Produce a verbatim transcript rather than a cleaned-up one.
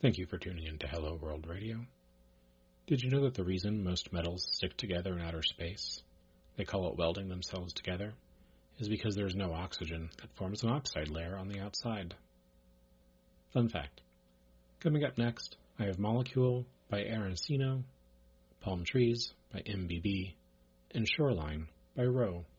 Thank you for tuning in to Hello World Radio. Did you know that the reason most metals stick together in outer space, they call it welding themselves together, is because there is no oxygen that forms an oxide layer on the outside? Fun fact. Coming up next, I have Molecule by Arancino, Palm Trees by M B B, and Shoreline by Roe.